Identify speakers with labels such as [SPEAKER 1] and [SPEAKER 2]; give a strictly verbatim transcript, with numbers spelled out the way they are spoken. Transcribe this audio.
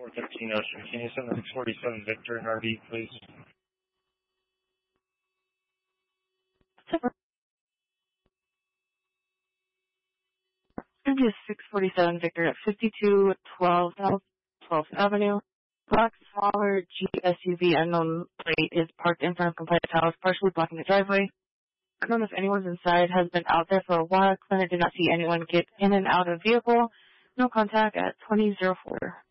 [SPEAKER 1] four thirteen Ocean. Can you send the six forty-seven Victor and R V, please?
[SPEAKER 2] This is six forty-seven Victor at fifty-two twelve South twelfth Avenue. Black smaller G S U V unknown plate is parked in front of compliance house, partially blocking the driveway. I don't know if anyone's inside, has been out there for a while. Clinic did not see anyone get in and out of vehicle. No contact at twenty oh four.